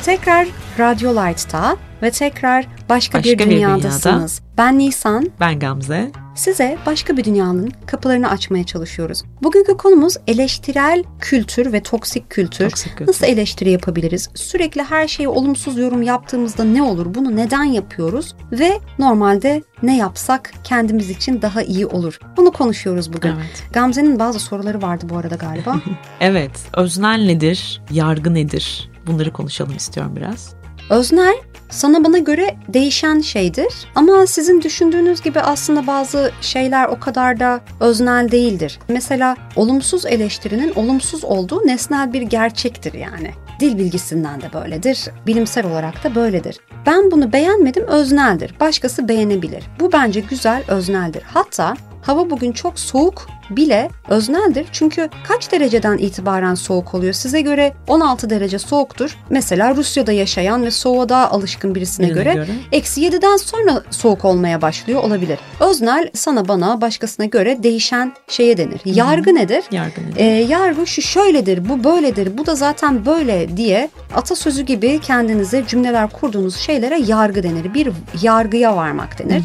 Tekrar Radyo Light'ta ve tekrar başka bir dünyadasınız. Ben Nisan. Ben Gamze. Size başka bir dünyanın kapılarını açmaya çalışıyoruz. Bugünkü konumuz eleştirel kültür ve toksik kültür. Nasıl eleştiri yapabiliriz? Sürekli her şeye olumsuz yorum yaptığımızda ne olur? Bunu neden yapıyoruz? Ve normalde ne yapsak kendimiz için daha iyi olur? Bunu konuşuyoruz bugün. Evet. Gamze'nin bazı soruları vardı bu arada galiba. Evet. Öznel nedir? Yargı nedir? Bunları konuşalım istiyorum biraz. Öznel sana bana göre değişen şeydir ama sizin düşündüğünüz gibi aslında bazı şeyler o kadar da öznel değildir. Mesela olumsuz eleştirinin olumsuz olduğu nesnel bir gerçektir yani. Dil bilgisinden de böyledir, bilimsel olarak da böyledir. Ben bunu beğenmedim, özneldir. Başkası beğenebilir. Bu bence güzel, özneldir. Hatta hava bugün çok soğuk bile özneldir. Çünkü kaç dereceden itibaren soğuk oluyor? Size göre 16 derece soğuktur. Mesela Rusya'da yaşayan ve soğuğa daha alışkın birisine göre -7'den sonra soğuk olmaya başlıyor olabilir. Öznel sana bana başkasına göre değişen şeye denir. Yargı nedir? Yargı şu şöyledir, bu böyledir, bu da zaten böyle diye atasözü gibi kendinize cümleler kurduğunuz şeylere yargı denir. Bir yargıya varmak denir.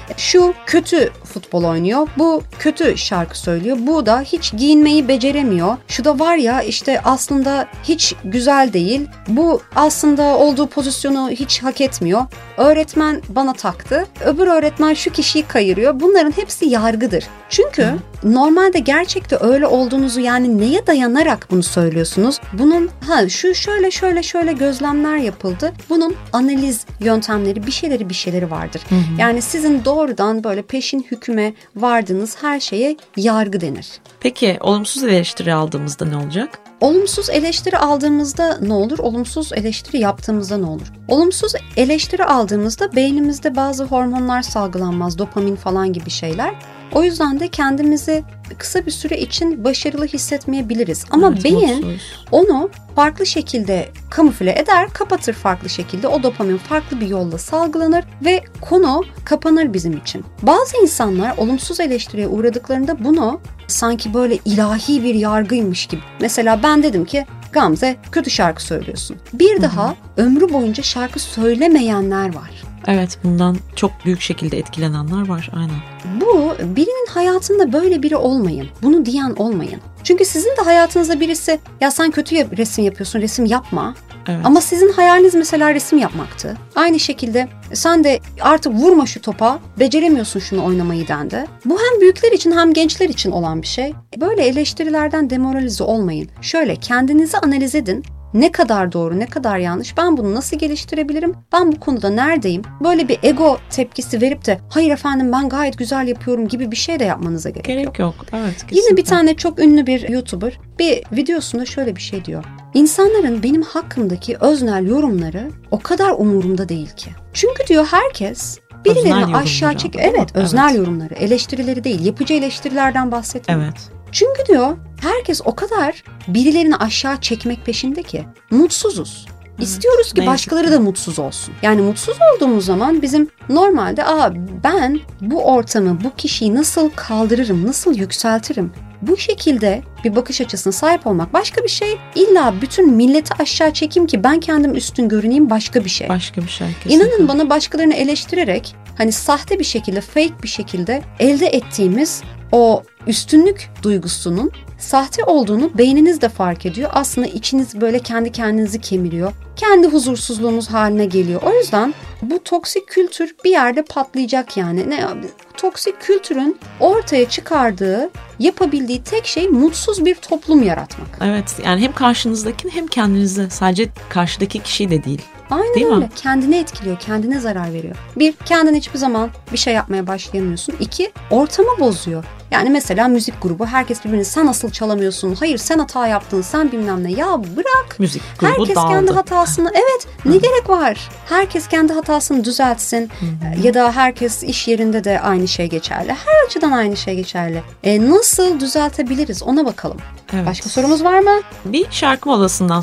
Şu kötü futbol oynuyor, bu kötü şarkı söylüyor, bu da hiç giyinmeyi beceremiyor, şu da var ya işte aslında hiç güzel değil, bu aslında olduğu pozisyonu hiç hak etmiyor, öğretmen bana taktı, öbür öğretmen şu kişiyi kayırıyor. Bunların hepsi yargıdır. Çünkü normalde gerçekte öyle olduğunuzu, yani neye dayanarak bunu söylüyorsunuz? Bunun şu şöyle gözlemler yapıldı. Bunun analiz yöntemleri, bir şeyleri vardır. Yani sizin doğrudan böyle peşin hüküme vardığınız her şeye yargı denir. Peki olumsuz eleştiri aldığımızda ne olacak? Olumsuz eleştiri aldığımızda ne olur? Olumsuz eleştiri yaptığımızda ne olur? Olumsuz eleştiri aldığımızda beynimizde bazı hormonlar salgılanmaz, dopamin falan gibi şeyler. O yüzden de kendimizi kısa bir süre için başarılı hissetmeyebiliriz. Ama evet, beyin onu farklı şekilde kamufle eder, kapatır farklı şekilde. O dopamin farklı bir yolla salgılanır ve konu kapanır bizim için. Bazı insanlar olumsuz eleştiriye uğradıklarında bunu sanki böyle ilahi bir yargıymış gibi. Mesela ben dedim ki Gamze kötü şarkı söylüyorsun. Bir daha ömrü boyunca şarkı söylemeyenler var. Evet, bundan çok büyük şekilde etkilenenler var, aynen. Bu birinin hayatında böyle biri olmayın. Bunu diyen olmayın. Çünkü sizin de hayatınızda birisi ya sen kötü resim yapıyorsun, resim yapma. Evet. Ama sizin hayaliniz mesela resim yapmaktı. Aynı şekilde sen de artık vurma şu topa, beceremiyorsun şunu oynamayı dendi. Bu hem büyükler için hem gençler için olan bir şey. Böyle eleştirilerden demoralize olmayın. Şöyle kendinizi analiz edin. Ne kadar doğru, ne kadar yanlış, ben bunu nasıl geliştirebilirim, ben bu konuda neredeyim? Böyle bir ego tepkisi verip de hayır efendim ben gayet güzel yapıyorum gibi bir şey de yapmanıza gerek yok. Evet, kesinlikle. Yine bir tane çok ünlü bir YouTuber bir videosunda şöyle bir şey diyor. İnsanların benim hakkımdaki öznel yorumları o kadar umurumda değil ki. Çünkü diyor herkes birilerini aşağı çekiyor. Evet, öznel yorumları, eleştirileri değil, yapıcı eleştirilerden bahsetmiyor. Evet. Çünkü diyor herkes o kadar birilerini aşağı çekmek peşinde ki mutsuzuz. İstiyoruz ki başkaları da mutsuz olsun. Yani mutsuz olduğumuz zaman bizim normalde ben bu ortamı, bu kişiyi nasıl kaldırırım, nasıl yükseltirim? Bu şekilde bir bakış açısına sahip olmak başka bir şey. İlla bütün milleti aşağı çekeyim ki ben kendim üstün görüneyim başka bir şey. Başka bir şey. Kesinlikle. İnanın bana başkalarını eleştirerek hani sahte bir şekilde, fake bir şekilde elde ettiğimiz o üstünlük duygusunun sahte olduğunu beyniniz de fark ediyor. Aslında içiniz böyle kendi kendinizi kemiriyor. Kendi huzursuzluğunuz haline geliyor. O yüzden bu toksik kültür bir yerde patlayacak yani. Toksik kültürün ortaya çıkardığı, yapabildiği tek şey mutsuz bir toplum yaratmak. Evet, yani hem karşınızdakini hem kendinizi, sadece karşıdaki kişiyi de değil. Aynen değil öyle. Mi? Kendine etkiliyor, kendine zarar veriyor. Bir, kendin hiçbir zaman bir şey yapmaya başlayamıyorsun. İki, ortamı bozuyor. Yani mesela müzik grubu, herkes birbirini sen nasıl çalamıyorsun, hayır sen hata yaptın, sen bilmem ne. Ya bırak. Müzik grubu herkes dağıldı. kendi hatasını, evet ne gerek var? Herkes kendi hatasını düzeltsin. Ya da herkes iş yerinde de aynı şey geçerli. Her açıdan aynı şey geçerli. Nasıl düzeltebiliriz ona bakalım. Evet. Başka sorumuz var mı? Bir şarkı molasından